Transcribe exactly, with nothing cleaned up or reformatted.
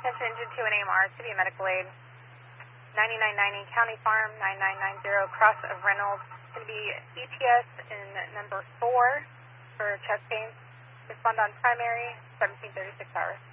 Attention engine two and A M R, City Medical Aid, ninety-nine ninety County Farm, nine nine nine zero, cross of Reynolds. It's going to be E T S in number four for chest pain. Respond on primary, seventeen thirty-six hours.